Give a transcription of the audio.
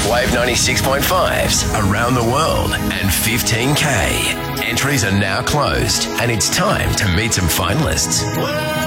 Wave 96.5's Around the World and 15K. Entries are now closed and it's time to meet some finalists.